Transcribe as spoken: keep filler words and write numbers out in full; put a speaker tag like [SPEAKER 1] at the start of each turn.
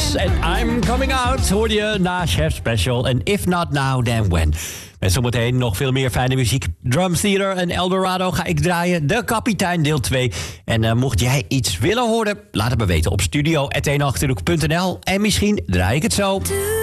[SPEAKER 1] en I'm Coming Out hoorde je na Chef Special. En If Not Now, Then When. Met zometeen nog veel meer fijne muziek. Drum Theater en Eldorado ga ik draaien. De Kapitein deel twee. En uh, mocht jij iets willen horen, laat het me weten op studio at eenenachtighoek punt n l. En misschien draai ik het zo.